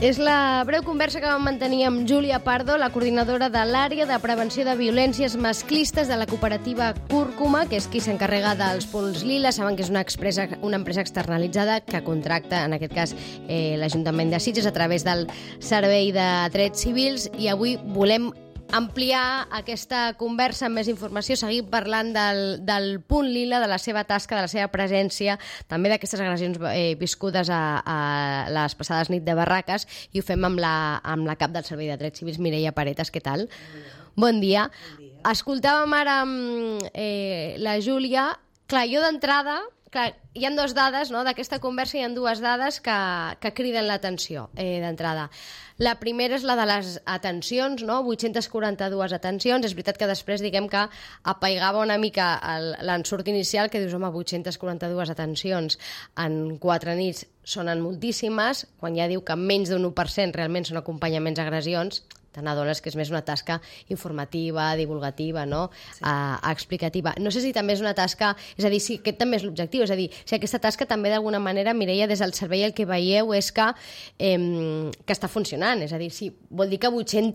És la breu conversa que vam mantenir amb Júlia Pardo, la coordinadora de l'àrea de prevenció de violències masclistes de la cooperativa Cúrcuma, que és qui s'encarrega dels punts lila. Saben que és una empresa externalitzada que contracta, en aquest cas, l'Ajuntament de Sitges a través del Servei de Drets Civils, i avui volem ampliar aquesta conversa amb més informació, seguir parlant del punt lila, de la seva tasca, de la seva presència, també d'aquestes agressions viscudes a les passades nit de Barraques, i ho fem amb la cap del Servei de Drets Civils, Mireia Paretas. Què tal? Bon dia. Escoltàvem ara la Júlia. Clar, jo d'entrada, hi ha dues dades, no? D'aquesta conversa hi ha dues dades que criden l'atenció d'entrada. La primera és la de les atencions, no? 842 atencions. És veritat que després, diguem que apaigava una mica l'ensurt inicial, que dius, home, 842 atencions en 4 nits sonen moltíssimes, quan ja diu que menys d'un 1% realment són acompanyaments a agressions. Te n'adones que és més una tasca informativa, divulgativa, no? Sí. Explicativa. No sé si també és una tasca... És a dir, si aquest també és l'objectiu. És a dir, si aquesta tasca també d'alguna manera, Mireia, des del servei el que veieu és que està funcionant. És a dir, si vol dir que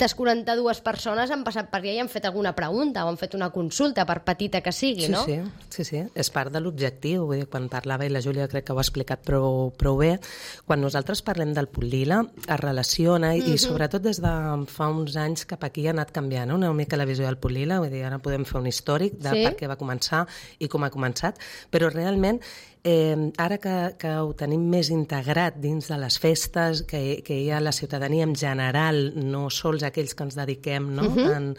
842 persones han passat per allà i han fet alguna pregunta o han fet una consulta, per petita que sigui, no? Sí. És part de l'objectiu. Vull dir, quan parlava, i la Júlia crec que ho ha explicat prou bé, quan nosaltres parlem del punt lila, es relaciona, i sobretot des de fa uns anys cap aquí ha anat canviant una mica la visió del punt lila. Vull dir, ara podem fer un històric de per què va començar i com ha començat, però realment ara que ho tenim més integrat dins de les festes, que hi ha la ciutadania en general, no sols aquells que ens dediquem, no?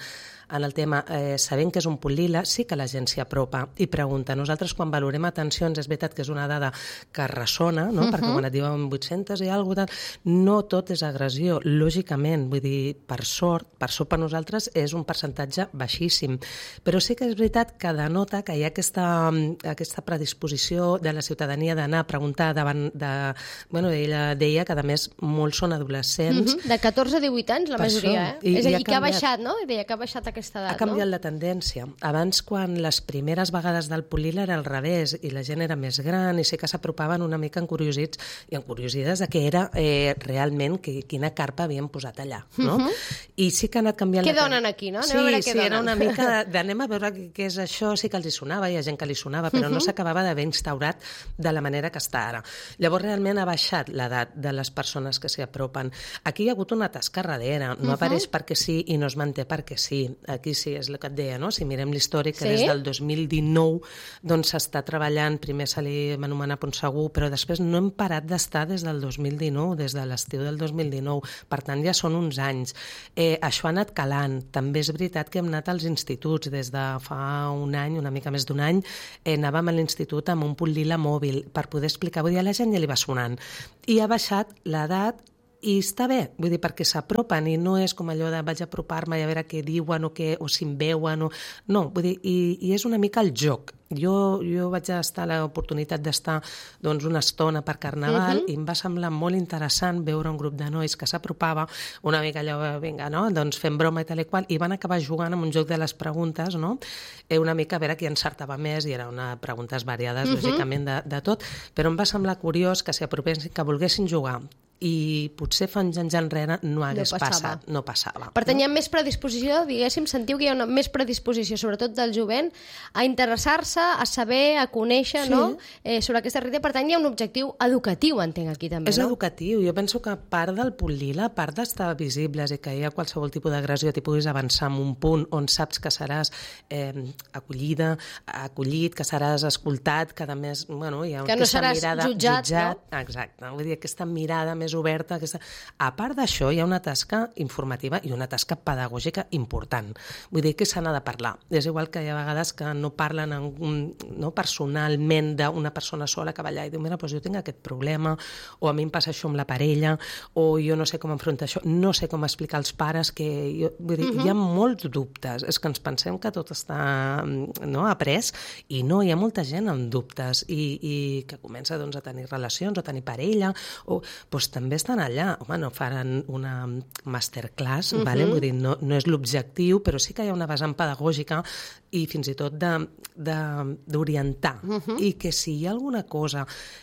En el tema, sabent que és un punt lila, sí que la gent s'hi apropa i pregunta. Nosaltres, quan valorem atencions, és veritat que és una dada que ressona, no? Perquè quan et diuen 800 i alguna cosa, no tot és agressió, lògicament. Vull dir, per sort per nosaltres és un percentatge baixíssim. Però sí que és veritat que denota que hi ha aquesta predisposició de la ciutadania d'anar a preguntar davant de... Bueno, ella deia que, a més, molts són adolescents. De 14 a 18 anys, la majoria, És a dir, que ha baixat, no? Deia que ha baixat aquesta edat, ha canviat la tendència. Abans, quan les primeres vegades del punt lila era al revés i la gent era més gran i sí que s'apropaven una mica encuriosits i encuriosides de què era realment, quina carpa havien posat allà, no? I sí que ha anat canviant... Què donen aquí, no? Era una mica d'anem a veure què és això, sí que els hi sonava, hi ha gent que li sonava, però no s'acabava d'haver instaurat de la manera que està ara. Llavors, realment ha baixat l'edat de les persones que s'hi apropen. Aquí hi ha hagut una tasca darrere, no apareix perquè sí i no es manté perquè sí. Aquí sí, és el que et deia, no? Si mirem l'històric, que des del 2019 doncs s'està treballant, primer se li va anomenar Punt Segur, però després no hem parat d'estar des del 2019, des de l'estiu del 2019, per tant ja són uns anys. Això ha anat calant. També és veritat que hem anat als instituts des de fa un any, una mica més d'un any, anàvem a l'institut amb un punt lila mòbil per poder explicar, vull dir, a la gent ja li va sonant. I ha baixat l'edat i està bé, vull dir, perquè s'apropen i no és com allò de vaig a apropar-me i a veure què diuen o si em veuen no, vull dir, i és una mica el joc. Jo vaig estar l'oportunitat d'estar doncs una estona per Carnaval i em va semblar molt interessant veure un grup de nois que s'apropava una mica allò, vinga, no? Doncs fent broma i tal i qual, i van acabar jugant amb un joc de les preguntes, no? Una mica a veure qui encertava més, i era una preguntes variades, lògicament, de tot, però em va semblar curiós que s'hi apropessin, que volguessin jugar, i potser fa uns anys enrere no hagués passat, no passava. Per tant, hi ha més predisposició, diguéssim, sentiu que hi ha més predisposició, sobretot del jovent, a interessar-se, a saber, a conèixer, no? Sobre aquesta realitat. Per tant, hi ha un objectiu educatiu, entenc, aquí també, no? És educatiu. Jo penso que part del punt lila, a part d'estar visibles i que hi ha qualsevol tipus d'agressió, t'hi puguis avançar en un punt on saps que seràs acollit, que seràs escoltat, que a més, bueno, hi ha que no seràs jutjat, no? Exacte. Vull dir, aquesta mirada més oberta. A part d'això, hi ha una tasca informativa i una tasca pedagògica important. Vull dir que se n'ha de parlar. És igual que hi ha vegades que no parlen personalment d'una persona sola que va allà i diu, mira, doncs jo tinc aquest problema, o a mi em passa això amb la parella, o jo no sé com enfrontar això, no sé com explicar als pares que... Vull dir, hi ha molts dubtes. És que ens pensem que tot està après, i no, hi ha molta gent amb dubtes i que comença doncs, a tenir relacions, o a tenir parella, o doncs també estan allà. Home, no faran una masterclass, vale? Vull dir, no és l'objectiu, però sí que hi ha una vessant pedagògica i fins i tot d'orientar. I que si hi ha alguna cosa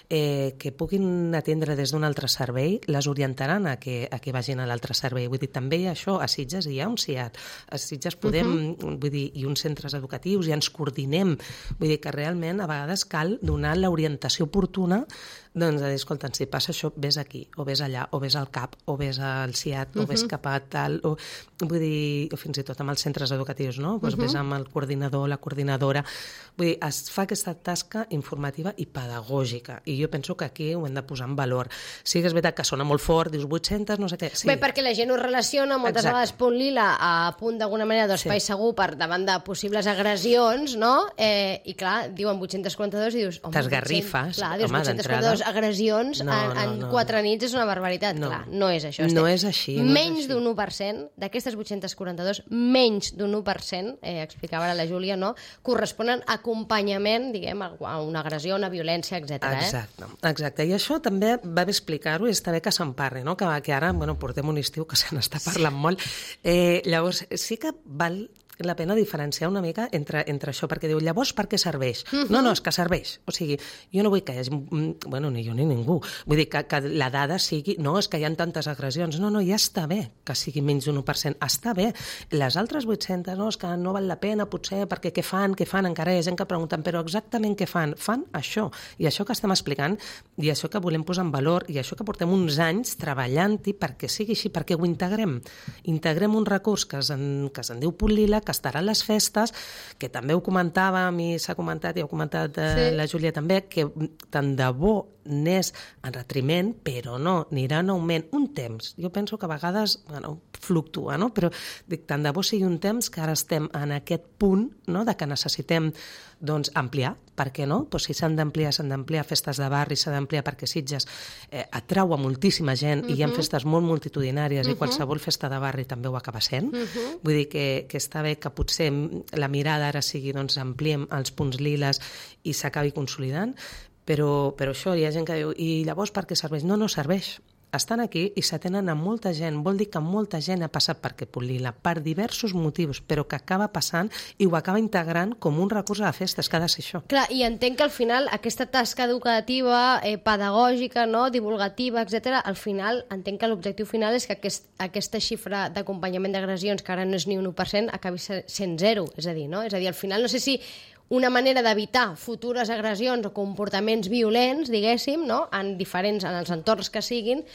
que puguin atendre des d'un altre servei, les orientaran a que vagin a l'altre servei. Vull dir, també hi ha això, a Sitges hi ha un CIAT, a Sitges podem, vull dir, i uns centres educatius, i ens coordinem. Vull dir que realment a vegades cal donar l'orientació oportuna, doncs a dir, escolta, si passa això, vés aquí, o vés allà, o vés al CAP, o vés al CIAT, o vés cap a tal, o, vull dir, o fins i tot amb els centres educatius, no? Doncs vés amb el coordinador, la coordinadora. Vull dir, es fa aquesta tasca informativa i pedagògica, i jo penso que aquí ho hem de posar en valor. Sí que és veritat que sona molt fort, dius 800, no sé què. Sí. Bé, perquè la gent ho relaciona moltes vegades Punt Lila a punt d'alguna manera d'espai segur per davant de possibles agressions, no? I clar, diuen 842 i dius... T'esgarrifes, clar, dius 842 agressions en 4 nits és una barbaritat. Clar, no és això. No és així. Menys d'un 1%, d'aquestes 842, menys d'un 1%, explicava ara la Júlia, no? Corresponen a acompanyament, diguem, a una agressió, una violència, etc. Exacte. I això també va bé explicar-ho i està bé que se'n parli, no? Que ara, portem un estiu que se n'està parlant molt. Llavors, sí que val la pena diferenciar una mica entre això, perquè diu, llavors per què serveix? No, és que serveix. O sigui, jo no vull que hi hagi... ni jo ni ningú. Vull dir que la dada sigui... No, és que hi ha tantes agressions. No, ja està bé que sigui menys d'un 1%. Està bé. Les altres 800, no, és que no val la pena, potser, perquè què fan? Encara hi ha gent que pregunten, però exactament què fan? Fan això. I això que estem explicant, i això que volem posar en valor, i això que portem uns anys treballant-hi perquè sigui així, perquè ho integrem. Integrem un recurs que se'n diu Punt Lila, que estarà a les festes, que també ho comentàvem i s'ha comentat, i ho ha comentat la Júlia també, que tant de bo n'és en retriment, però no, anirà en augment un temps. Jo penso que a vegades fluctua, no? Però dic, tant de bo sigui un temps que ara estem en aquest punt, no?, de que necessitem ampliar, per què no? Doncs si s'han d'ampliar festes de barri, s'ha d'ampliar perquè Sitges atrau a moltíssima gent i hi ha festes molt multitudinàries i qualsevol festa de barri també ho acaba sent. Vull dir que està bé que potser la mirada ara sigui, ampliem els punts liles i s'acabi consolidant, però això hi ha gent que diu, i llavors per què serveix? No serveix. Estan aquí i s'atenen a molta gent. Vol dir que molta gent ha passat per aquest Punt Lila, per diversos motius, però que acaba passant i ho acaba integrant com un recurs a la festa. És que ha de ser això. Clar, i entenc que al final aquesta tasca educativa, pedagògica, no, divulgativa, etc., al final entenc que l'objectiu final és que aquesta xifra d'acompanyament d'agressions, que ara no és ni un 1%, acabi sent 0. És a dir, no? És a dir, al final no sé si una manera d'evitar futures agressions o comportaments violents, diguéssim, no?, en els entorns que siguin,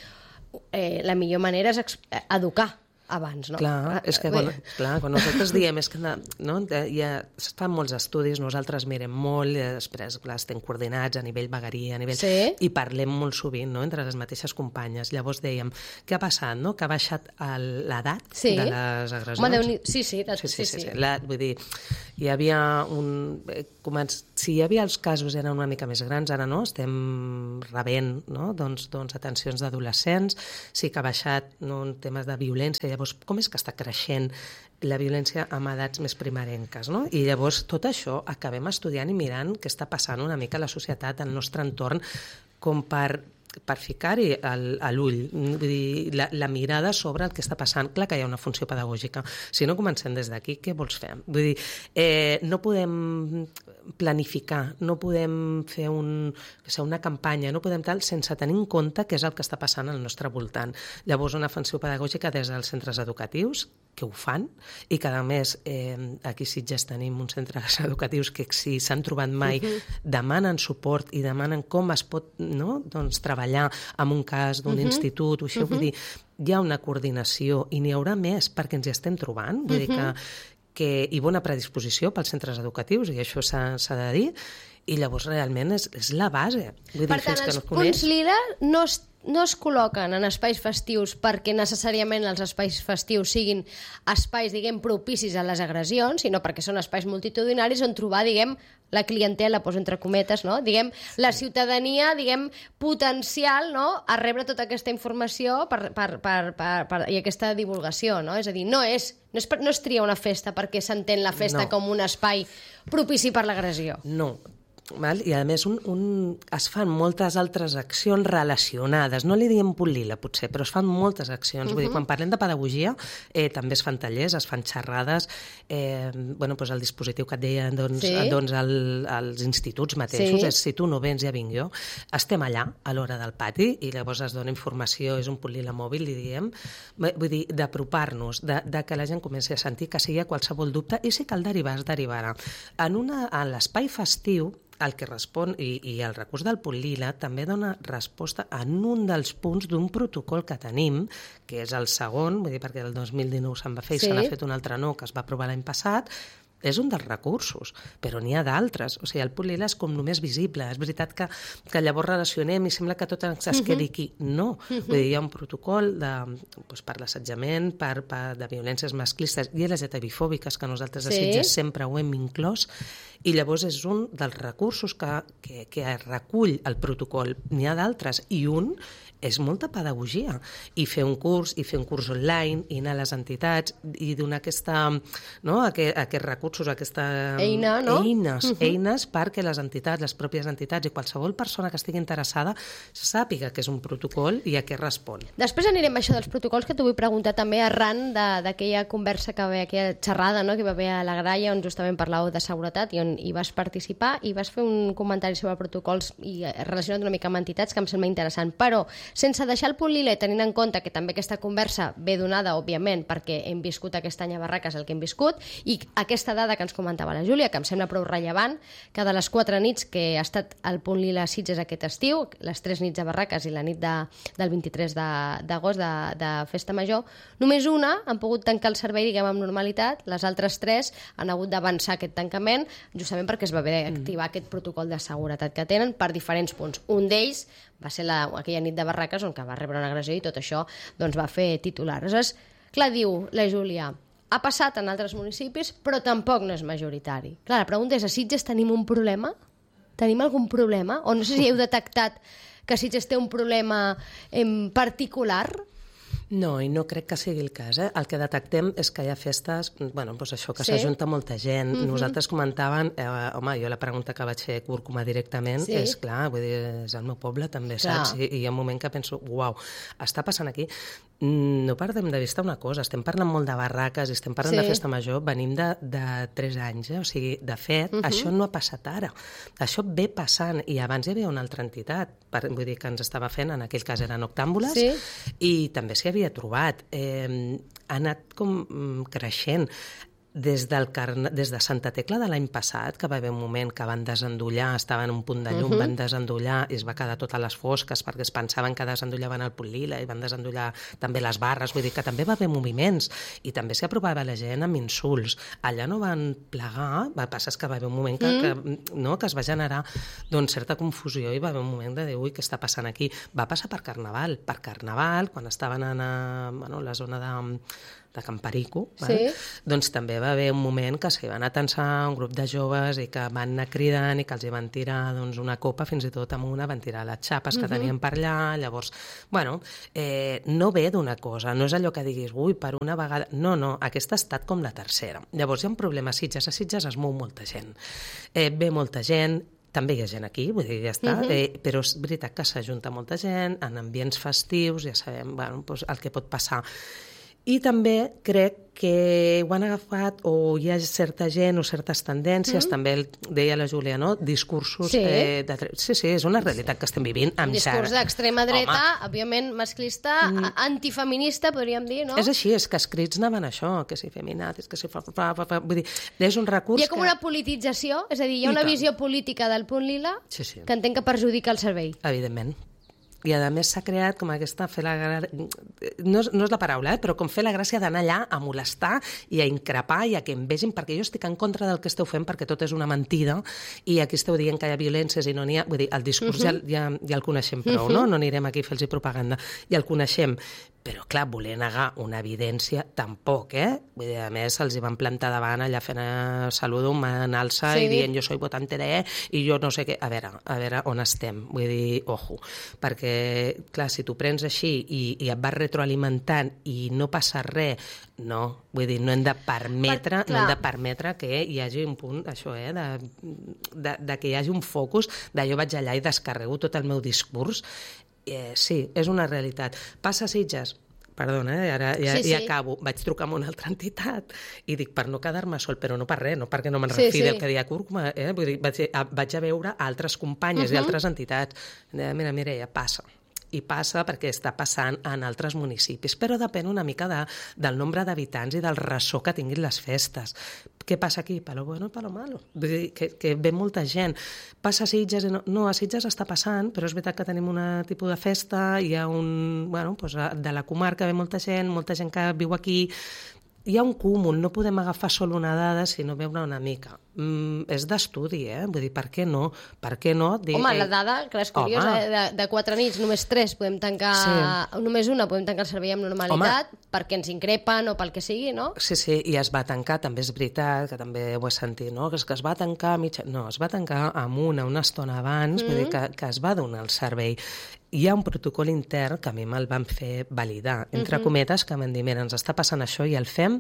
la millor manera és educar abans, no? Clar, és que quan nosaltres diem és que es fan molts estudis, nosaltres mirem molt, després estem coordinats a nivell vegueria, i parlem molt sovint, no?, entre les mateixes companyes. Llavors dèiem, què ha passat, no?, que ha baixat l'edat de les agressions. Sí. Vull dir, hi havia si hi havia els casos eren una mica més grans, ara no, estem rebent, no?, doncs atencions d'adolescents, sí que ha baixat en temes de violència. Llavors, com és que està creixent la violència amb edats més primerenques, no? I llavors tot això acabem estudiant i mirant què està passant una mica a la societat, al nostre entorn, com per ficar-hi l'ull, vull dir, la mirada sobre el que està passant. Clar que hi ha una funció pedagògica. Si no comencem des d'aquí, què vols fer? Vull dir, no podem planificar, no podem fer una campanya, no podem sense tenir en compte què és el que està passant al nostre voltant. Llavors, una funció pedagògica des dels centres educatius, que ho fan, i que a més aquí a Sitges tenim uns centres educatius que si s'han trobat mai demanen suport i demanen com es pot treballar en un cas d'un institut o això, vull dir, hi ha una coordinació i n'hi haurà més perquè ens hi estem trobant, vull dir i bona predisposició pels centres educatius, i això s'ha de dir, i llavors realment és la base. Per tant, els punts lila no es col·loquen en espais festius perquè necessàriament els espais festius siguin espais, diguem, propicis a les agressions, sinó perquè són espais multitudinaris on trobar, diguem, la clientela, poso entre cometes, no? Diguem, la ciutadania, diguem, potencial, no?, a rebre tota aquesta informació i aquesta divulgació, no? És a dir, no es tria una festa perquè s'entén la festa com un espai propici per l'agressió. No. val? I a més es fan moltes altres accions relacionades, no li diem punt lila potser, però es fan moltes accions, vull dir, quan parlem de pedagogia també es fan tallers, es fan xerrades, doncs el dispositiu que et deia doncs als instituts mateixos, és si tu no vens ja vinc jo, estem allà a l'hora del pati i llavors es dona informació, és un punt lila mòbil, li diem, vull dir, d'apropar-nos, de que la gent comenci a sentir que sigui qualsevol dubte i si cal derivar, es derivarà. En l'espai festiu, el que respon, i el recurs del punt lila també dona resposta en un dels punts d'un protocol que tenim, que és el segon, vull dir, perquè el 2019 se'n va fer i se n'ha fet un altre nou que es va aprovar l'any passat, és un dels recursos, però n'hi ha d'altres. O sigui, el punt lila és com només visible. És veritat que llavors relacionem i sembla que tot es quedi aquí. No. Vull dir, hi ha un protocol per l'assetjament, de violències masclistes i LGTBI-fòbiques, que nosaltres a Sitges sempre ho hem inclòs, i llavors és un dels recursos que recull el protocol. N'hi ha d'altres, i un és molta pedagogia, i fer un curs online, i anar a les entitats, i donar aquests recursos, eines perquè les entitats, les pròpies entitats i qualsevol persona que estigui interessada sàpiga que és un protocol i a què respon. Després anirem a això dels protocols, que t'ho vull preguntar també arran d'aquella conversa que va haver, aquella xerrada que va haver a la Graia, on justament parlàveu de seguretat i on hi vas participar i vas fer un comentari sobre protocols i relacionat una mica amb entitats que em sembla interessant, però sense deixar el punt lila i tenint en compte que també aquesta conversa ve donada, òbviament, perquè hem viscut aquest any a Barraques el que hem viscut, i aquesta dada que ens comentava la Júlia, que em sembla prou rellevant, que de les 4 nits que ha estat el punt lila a Sitges aquest estiu, les 3 nits a Barraques i la nit del 23 d'agost de Festa Major, només una han pogut tancar el servei, diguem, amb normalitat, les altres 3 han hagut d'avançar aquest tancament, justament perquè es va haver d'activar aquest protocol de seguretat que tenen per diferents punts. Un d'ells va ser aquella nit de Barraques on que va rebre una agressió i tot això doncs, va fer titular. Aleshores, clar, diu la Júlia, ha passat en altres municipis, però tampoc no és majoritari. Clar, la pregunta és, a Sitges tenim un problema? Tenim algun problema? O no sé si heu detectat que Sitges té un problema en particular? No, i no crec que sigui el cas. El que detectem és que hi ha festes, doncs això, que s'ajunta molta gent. Nosaltres comentaven, home, jo la pregunta que vaig fer a Cúrcuma directament és, clar, vull dir, és el meu poble també, saps? I hi ha un moment que penso, uau, està passant aquí. No perdem de vista una cosa, estem parlant molt de Barraques i estem parlant de Festa Major, venim de 3 anys, o sigui, de fet, això no ha passat ara, això ve passant, i abans hi havia una altra entitat, vull dir, que ens estava fent, en aquell cas eren Octàmbules, i també s'hi havia trobat, ha anat com creixent. Des de Santa Tecla de l'any passat, que va haver un moment que van desendollar, estaven en un punt de llum, van desendollar i es va quedar totes les fosques perquè es pensaven que desendollaven el punt lila i van desendollar també les barres, vull dir que també va haver moviments i també s'hi apropava la gent amb insults. Allà no van plegar, el que passa és que va haver un moment que es va generar certa confusió i va haver un moment de dir, ui, què està passant aquí? Va passar per Carnaval, quan estaven en la zona de Camparico, doncs també va haver un moment que s'hi van atensar un grup de joves i que van anar cridant i que els hi van tirar una copa, fins i tot amb una van tirar les xapes que tenien per allà, llavors, no ve d'una cosa, no és allò que diguis, ui, per una vegada, no, aquesta ha estat com la tercera. Llavors hi ha un problema a Sitges es mou molta gent, ve molta gent, també hi ha gent aquí, vull dir, ja està, però és veritat que s'ajunta molta gent, en ambients festius, ja sabem el que pot passar. I també crec que ho han agafat, o hi ha certa gent o certes tendències, també deia la Júlia, no? Discursos... Sí, és una realitat que estem vivint. Discurs d'extrema dreta, òbviament masclista, antifeminista, podríem dir, no? És així, és que escrits anaven això, que si feminazis, que si... Vull dir, és un recurs... Hi ha com una politització, és a dir, hi ha una visió política del punt lila que entenc que perjudica el servei. Evidentment. I a més s'ha creat com aquesta, no és la paraula, però com fer la gràcia d'anar allà a molestar i a increpar i a que em vegin, perquè jo estic en contra del que esteu fent perquè tot és una mentida i aquí esteu dient que hi ha violències i no n'hi ha, vull dir, el discurs ja el coneixem prou, no anirem aquí a fer-los propaganda, ja el coneixem, Però, clar, voler negar una evidència, tampoc, Vull dir, a més, se'ls hi van plantar davant allà fent saludum en alça i dient jo soy votante de i jo no sé què. A veure on estem. Vull dir, ojo. Perquè, clar, si t'ho prens així i et vas retroalimentant i no passa res, no. Vull dir, no hem de permetre que hi hagi un punt, això, de que hi hagi un focus de jo vaig allà i descarrego tot el meu discurs. Sí, és una realitat. Passa a Sitges, perdona, ara ja acabo, vaig trucar a una altra entitat i dic, per no quedar-me sol, però no per res, no perquè no me'n refi del que deia Cúrcuma, vull dir, vaig a veure altres companyes i altres entitats. Mira, Mireia, passa. I passa perquè està passant en altres municipis, però depèn una mica del nombre d'habitants i del ressò que tinguin les festes. Què passa aquí? Palo bueno i palo malo. Vull dir que ve molta gent. Passa a Sitges? No, a Sitges està passant, però és veritat que tenim un tipus de festa, hi ha de la comarca ve molta gent que viu aquí. Hi ha un cúmul, no podem agafar sol una dada, sinó veure una mica. És d'estudi, Vull dir, per què no? Per què no? Home, la dada, que és curiosa, de 4 nits, només 3 podem tancar, només una podem tancar el servei amb normalitat, perquè ens increpen o pel que sigui, no? Sí, i es va tancar, també és veritat, que també ho he sentit, no? Que es va tancar No, es va tancar amb una estona abans, vull dir que es va donar el servei. Hi ha un protocol intern que a mi me'l van fer validar, entre cometes, que m'han dit, mira, ens està passant això i el fem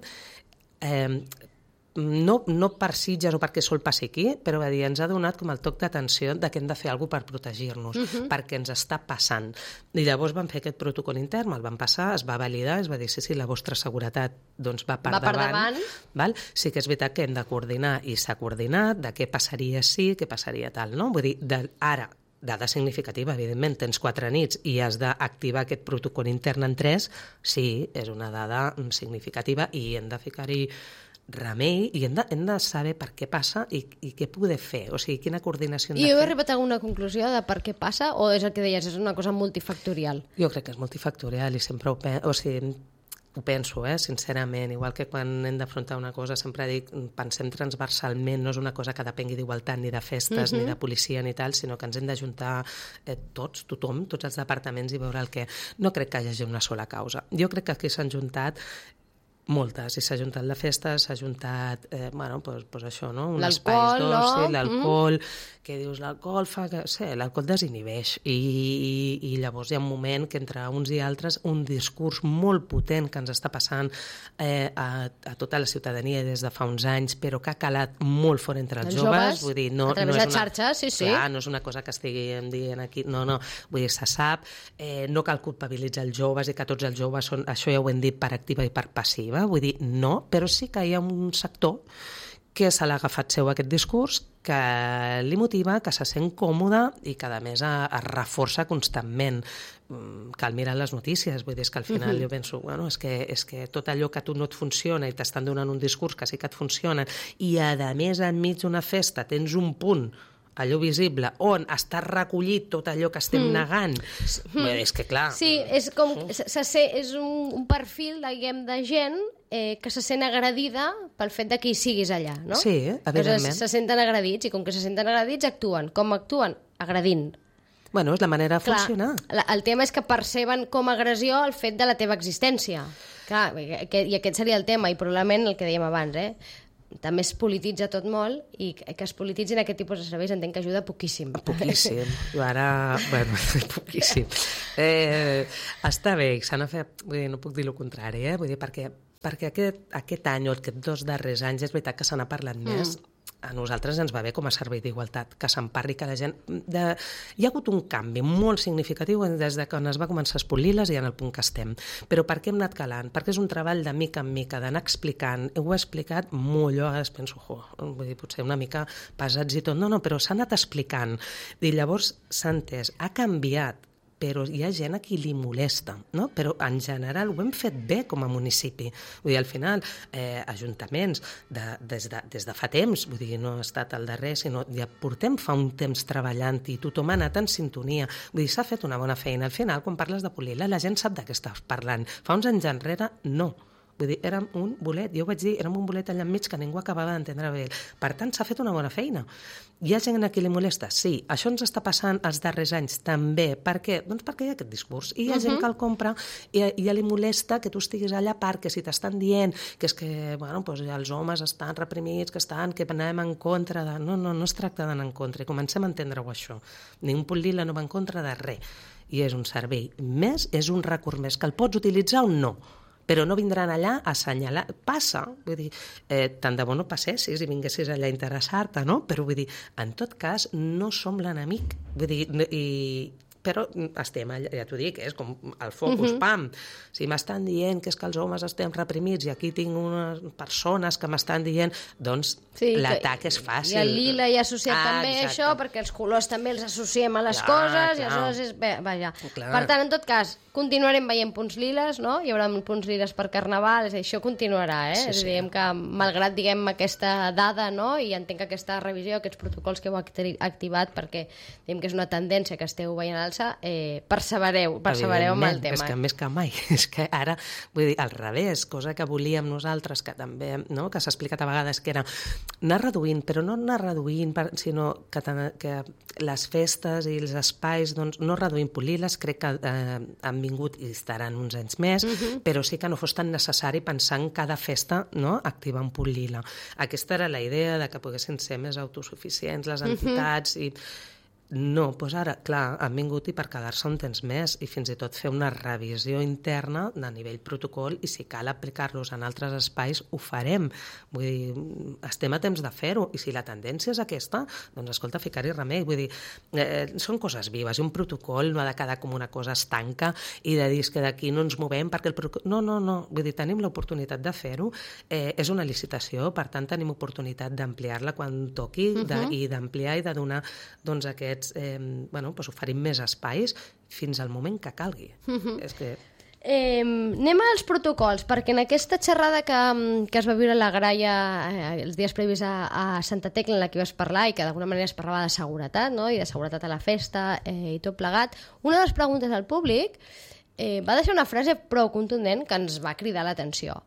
no per Sitges o perquè sol passi aquí, però va dir, ens ha donat com el toc d'atenció de que hem de fer alguna cosa per protegir-nos, perquè ens està passant. I llavors van fer aquest protocol intern, el van passar, es va validar, es va dir, sí, la vostra seguretat doncs, va per davant. Val? Sí que és veritat que hem de coordinar, i s'ha coordinat, de què passaria sí, què passaria tal, no? Vull dir, ara, dada significativa, evidentment, tens 4 nits i has d'activar aquest protocol intern en 3, sí, és una dada significativa i hem de ficar-hi remei i hem de saber per què passa i què poder fer, o sigui, quina coordinació hem de fer. I heu arribat a alguna conclusió de per què passa o és el que deies, és una cosa multifactorial? Jo crec que és multifactorial i sempre ho penso, sincerament, igual que quan hem d'afrontar una cosa sempre dic, pensem transversalment, no és una cosa que depengui d'igualtat ni de festes ni de policia ni tal, sinó que ens hem d'ajuntar tothom, tots els departaments i veure el que... No crec que hi hagi una sola causa. Jo crec que aquí s'han juntat moltes, i s'ha juntat la festa, s'ha juntat, pues això, no? Un espai d'oci, l'alcohol, que dius, l'alcohol fa que... Sí, l'alcohol desinhibeix, i llavors hi ha un moment que entre uns i altres un discurs molt potent que ens està passant a tota la ciutadania des de fa uns anys, però que ha calat molt fort entre els joves, vull dir, no, a través de xarxes, sí. Clar, no és una cosa que estiguem dient aquí, no, vull dir, se sap, no cal culpabilitzar els joves i que tots els joves són, això ja ho hem dit, per activa i per passiva, vull dir, no, però sí que hi ha un sector que se l'ha agafat seu aquest discurs, que li motiva, que se sent còmode i que a més es reforça constantment. Cal mirar les notícies, vull dir, és que al final jo penso, és que tot allò que a tu no et funciona i t'estan donant un discurs que sí que et funciona i a més enmig d'una festa tens un punt allò visible, on està recollit tot allò que estem negant. És que, clar... Sí, és com... És un perfil, diguem, de gent que se sent agredida pel fet de que hi siguis allà, no? Sí, evidentment. Se senten agredits, i com que se senten agredits, actuen. Com actuen? Agredint. Bueno, és la manera de funcionar. El tema és que perceben com a agressió el fet de la teva existència. Clar, i aquest seria el tema, i probablement el que dèiem abans, també es polititza tot molt, i que es polititzin aquest tipus de serveis entenc que ajuda poquíssim. Poquíssim. Poquíssim. Està bé, s'han fet... Vull dir, no puc dir el contrari, vull dir, perquè aquest any o aquests 2 darrers anys és veritat que se n'ha parlat més. A nosaltres ens va bé com a servei d'igualtat, que se'n parli, que la gent... Hi ha hagut un canvi molt significatiu des de quan es va començar a espolir-les i en el punt que estem. Però per què hem anat calant? Perquè és un treball de mica en mica, d'anar explicant. Ho he explicat molt, jo ara penso, vull dir, potser una mica pesats i tot. No, però s'ha anat explicant. I llavors s'ha entès, ha canviat, però hi ha gent a qui li molesta, no? Però en general ho hem fet bé com a municipi. Vull dir, al final, ajuntaments, des de fa temps, vull dir, no ha estat el darrer, sinó ja portem fa un temps treballant i tothom ha anat en sintonia. Vull dir, s'ha fet una bona feina. Al final, quan parles de Polila, la gent sap de què estàs parlant. Fa uns anys enrere, no. Vull dir, érem un bolet. Jo ho vaig dir, érem un bolet allà enmig que ningú acabava d'entendre bé. Per tant, s'ha fet una bona feina. Hi ha gent a qui li molesta? Sí. Això ens està passant els darrers anys també. Per què? Doncs perquè hi ha aquest discurs. I hi ha gent que el compra i ja li molesta que tu estiguis allà perquè si t'estan dient que és que, bueno, doncs els homes estan reprimits, que anem en contra de... No es tracta d'anar en contra. I comencem a entendre-ho, això. Ningú pot dir no va en contra de res. I és un servei més, és un recurs més, que el pots utilitzar o no, però no vindran allà a assenyalar. Passa, vull dir, tant de bo no passessis i vinguessis allà a interessar-te, no? Però vull dir, en tot cas, no som l'enemic. Vull dir, però estem allà, ja t'ho dic, és com el focus, pam. Si m'estan dient que és que els homes estem reprimits i aquí tinc unes persones que m'estan dient, doncs l'atac és fàcil. I el lila hi ha associat també això, perquè els colors també els associem a les coses, i aleshores és... Vaja. Per tant, en tot cas, continuarem veient punts liles, no? Hi haurà punts liles per Carnaval, és a dir, això continuarà, eh? És a dir, que malgrat, diguem, aquesta dada, no? I entenc que aquesta revisió, aquests protocols que heu activat, perquè diguem que és una tendència que esteu veient a l'alça, persevereu amb el tema. És que més que mai, és que ara, vull dir, al revés, cosa que volíem nosaltres, que també, no?, que s'ha explicat a vegades, que era anar reduint, però no anar reduint, sinó que les festes i els espais, doncs, no reduint, polir-les, crec que han vingut i estaran uns anys més, però sí que no fos tan necessari pensar en cada festa, no?, activar un punt lila. Aquesta era la idea de que poguessin ser més autosuficients les entitats i... No, doncs ara, clar, han vingut i per quedar-se un temps més i fins i tot fer una revisió interna de nivell protocol i si cal aplicar-los en altres espais ho farem. Vull dir, estem a temps de fer-ho i si la tendència és aquesta, doncs escolta, ficar-hi remei. Vull dir, són coses vives i un protocol no ha de quedar com una cosa estanca i de dir que d'aquí no ens movem perquè el protocol... No, vull dir, tenim l'oportunitat de fer-ho. És una licitació, per tant tenim oportunitat d'ampliar-la quan toqui i d'ampliar i de donar doncs aquests doncs oferim més espais fins al moment que calgui. És que... anem als protocols, perquè en aquesta xerrada que es va viure a la Graia els dies previs a Santa Tecla, en la que vas parlar i que d'alguna manera es parlava de seguretat, no?, i de seguretat a la festa i tot plegat, una de les preguntes al públic va deixar una frase prou contundent que ens va cridar l'atenció.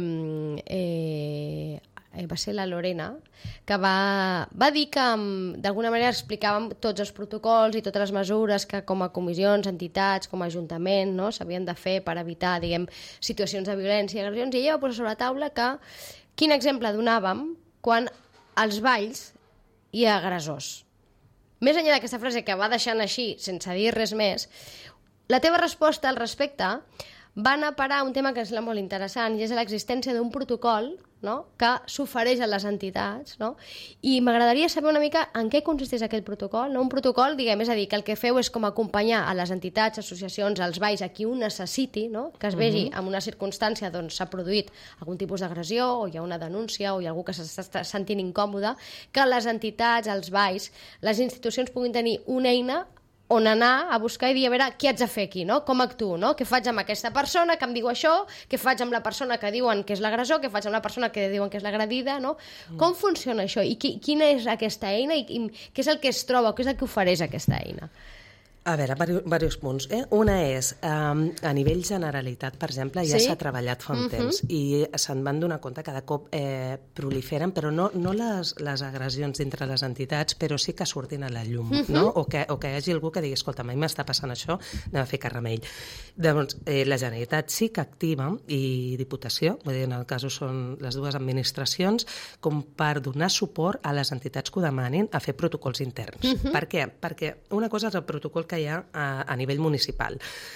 Va ser la Lorena, que va dir que d'alguna manera explicàvem tots els protocols i totes les mesures que com a comissions, entitats, com a ajuntament, no, s'havien de fer per evitar, diguem, situacions de violència i agressions, i ella va posar sobre la taula que quin exemple donàvem quan als balls hi ha agressors. Més enllà d'aquesta frase que va deixant així, sense dir res més, la teva resposta al respecte va anar a parar un tema que és molt interessant i és l'existència d'un protocol, no?, que s'ofereix a les entitats, no? I m'agradaria saber una mica en què consisteix aquest protocol, no? Un protocol, diguem, és a dir, que el que feu és com acompanyar a les entitats, associacions, als balls, a qui ho necessiti, no?, que es vegi en una circumstància on s'ha produït algun tipus d'agressió o hi ha una denúncia o hi ha algú que s'està sentint incòmode, que les entitats, els balls, les institucions puguin tenir una eina on anar a buscar i dir, a veure, què haig de fer aquí, no? Com actuo, no? Què faig amb aquesta persona que em diu això? Què faig amb la persona que diuen que és l'agressor? Què faig amb la persona que diuen que és l'agredida, no? Com funciona això? I quina és aquesta eina? I què és el que es troba? Què és el que ofereix aquesta eina? A veure, diversos punts. Una és, a nivell generalitat, per exemple, ja s'ha treballat fa un temps i se'n van donar compte cada cop proliferen, però no les agressions dintre les entitats, però sí que surtin a la llum, no? O que hi hagi algú que digui, escolta, a mi m'està passant això, anem a ficar remei. Doncs la Generalitat sí que activa, i Diputació, vull dir, en el cas són les dues administracions, com per donar suport a les entitats que ho demanin a fer protocols interns. Per què? Perquè una cosa és el protocol que hi ha a nivell municipal.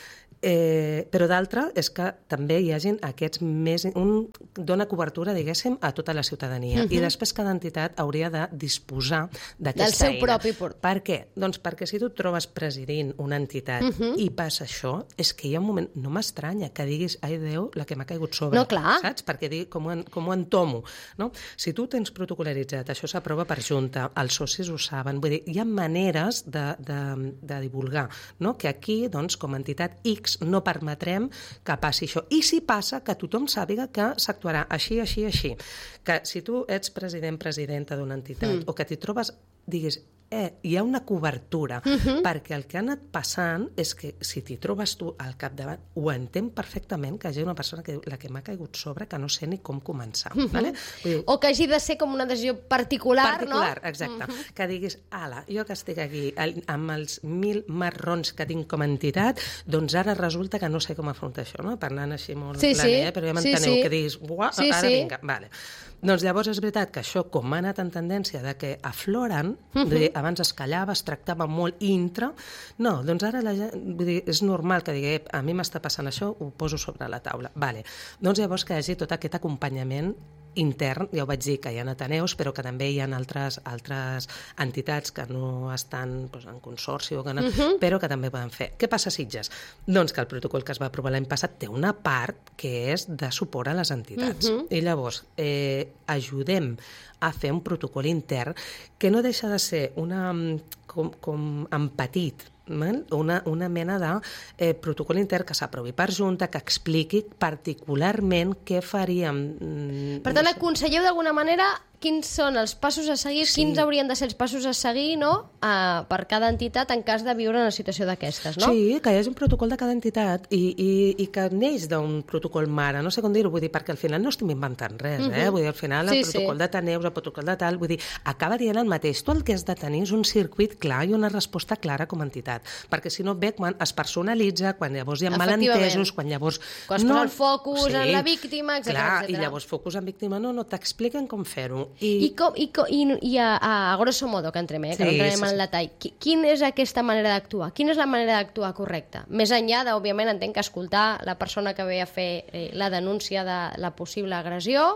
Però d'altra és que també hi hagin aquests més... dona cobertura, diguéssim, a tota la ciutadania. I després cada entitat hauria de disposar d'aquesta eina. Del seu propi... Per què? Doncs perquè si tu et trobes presidint una entitat i passa això, és que hi ha un moment... No m'estranya que diguis, ai Déu, la que m'ha caigut sobre. No, clar. Saps? Perquè com ho entomo. No? Si tu tens protocolaritzat, això s'aprova per junta, els socis ho saben, vull dir, hi ha maneres de divulgar, no? Que aquí, doncs, com a entitat X, no permetrem que passi això. I si passa, que tothom sàpiga que s'actuarà així, així, així. Que si tu ets presidenta d'una entitat o que t'hi trobes, diguis, hi ha una cobertura, perquè el que ha anat passant és que si t'hi trobes tu al capdavant, ho entenc perfectament que hi hagi una persona que la que m'ha caigut sobre que no sé ni com començar. Vale? O que hagi de ser com una decisió particular, no? Exacte. Que diguis, ala, jo que estic aquí amb els 1000 marrons que tinc com a entitat, doncs ara resulta que no sé com afrontar això, no? Parlant així molt planer, però ja m'enteneu, que diguis, ara vinga, vale. Doncs llavors és veritat que això, com ha anat en tendència de que afloren, abans es callava, es tractava molt intra, no, doncs ara la gent, vull dir, és normal que digui, a mi m'està passant això, ho poso sobre la taula. Vale. Doncs llavors que hi hagi tot aquest acompanyament intern, ja ho vaig dir que hi ha ateneus, però que també hi ha altres entitats que no estan en consorci, però que també poden fer. Què passa a Sitges? Doncs que el protocol que es va aprovar l'any passat té una part que és de suport a les entitats. I llavors ajudem a fer un protocol intern que no deixa de ser com en petit, una mena de protocol intern que s'aprovi per junta, que expliqui particularment què faríem. Per tant, aconselleu d'alguna manera quins són els passos a seguir, quins haurien de ser els passos a seguir, no?, per cada entitat en cas de viure una situació d'aquestes, no? Sí, que hi hagi un protocol de cada entitat i que neix d'un protocol mare, no sé com dir-ho, vull dir, perquè al final no estem inventant res, vull dir, al final el protocol d'ateneus, el protocol de tal, vull dir, acaba dient el mateix. Tu el que has de tenir és un circuit clar i una resposta clara com a entitat, perquè si no bé, quan es personalitza, quan llavors hi ha malentesos, quan llavors... Quan es posa el focus en la víctima, etc. Clar, i llavors focus en víctima, no, t'expliquen com fer-ho. I a grosso modo, que entrem, que no entrem en el detall, quina és aquesta manera d'actuar? Quina és la manera d'actuar correcta? Més enllà òbviament, entenc que escoltar la persona que ve a fer la denúncia de la possible agressió,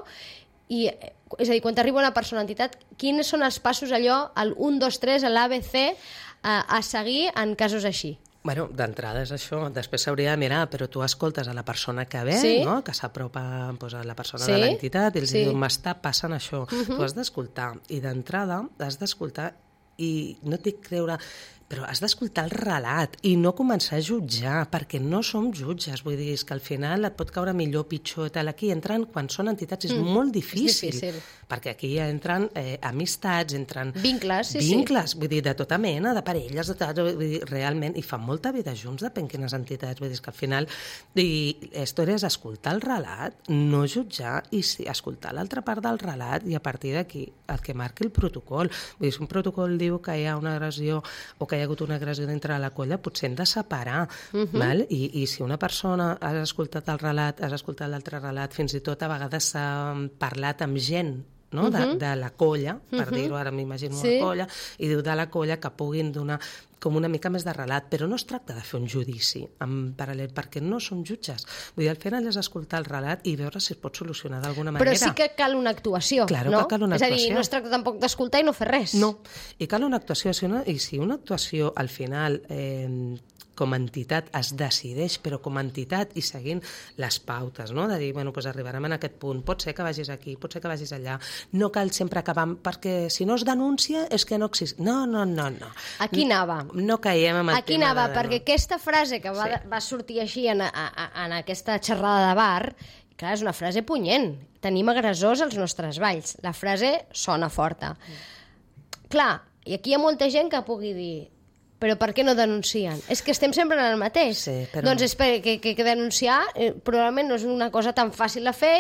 és a dir, quan t'arriba una persona a entitat, quins són els passos allò, el 1, 2, 3, l'ABC, a seguir en casos així? Bueno, d'entrada és això, després s'hauria de mirar, però tu escoltes a la persona que ve, no?, que s'apropa a la persona de l'entitat i els diu, m'està passant això. Tu has d'escoltar, i d'entrada has d'escoltar i no t'hi creure... Però has d'escoltar el relat i no començar a jutjar, perquè no som jutges. Vull dir, és que al final et pot caure millor, pitjor, tal. Aquí entren, quan són entitats, és molt difícil. Perquè aquí ja entren amistats, entren... Vincles, vull dir, de tota mena, de parelles, de tot, vull dir, realment, i fan molta vida junts, depèn quines entitats. Vull dir, que al final, la història és escoltar el relat, no jutjar, i escoltar l'altra part del relat, i a partir d'aquí, el que marqui el protocol. Vull dir, si un protocol diu que hi ha una agressió o que hi ha hagut una agressió dintre de la colla, potser hem de separar. Val? I si una persona ha escoltat el relat, has escoltat l'altre relat, fins i tot a vegades s'ha parlat amb gent, no? De la colla, per dir-ho, ara m'imagino una colla, i diu de la colla que puguin donar com una mica més de relat, però no es tracta de fer un judici en paral·lel, perquè no som jutges. Vull dir, al final és escoltar el relat i veure si es pot solucionar d'alguna manera. Però sí que cal una actuació, claro, no? Que cal una actuació. És a dir, no es tracta tampoc d'escoltar i no fer res. No, i cal una actuació, i si una actuació al final... com a entitat es decideix, però com a entitat i seguint les pautes, no? De dir, bueno, doncs arribarem en aquest punt, pot ser que vagis aquí, pot ser que vagis allà, no cal sempre acabar, perquè si no es denuncia és que no existeix. No. Aquí anava. No caiem en el aquí tema anava, perquè aquesta frase que va sortir així en aquesta xerrada de bar, clar, és una frase punyent. Tenim agressors als nostres balls. La frase sona forta. Clar, i aquí hi ha molta gent que pugui dir però per què no denuncien? És que estem sempre en el mateix. Doncs és que denunciar probablement no és una cosa tan fàcil de fer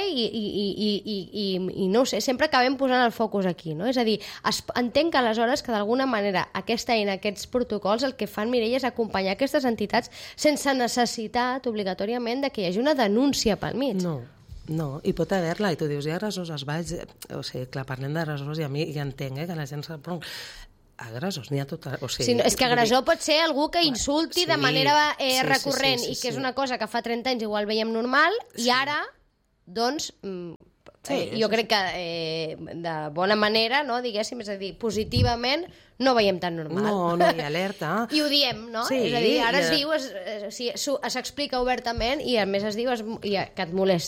i no ho sé, sempre acabem posant el focus aquí, no? És a dir, entenc que aleshores que d'alguna manera aquesta eina, aquests protocols, el que fan, Mireia, és acompanyar aquestes entitats sense necessitat obligatòriament de que hi hagi una denúncia pel mig. No, i pot haver-la, i tu dius, hi ha agressors als balls, o sigui, clar, parlem d'agressors i a mi ja entenc que la gent agressors, n'hi ha tot... És que agressor pot ser algú que insulti de manera recurrent i que és una cosa que fa 30 anys igual veiem normal i ara, doncs, jo crec que de bona manera, no, diguéssim, és a dir, positivament no veiem tan normal. No hi ha alerta. I ho diem, no? És a dir, ara es diu, s'explica obertament i a més es diu que et molesta.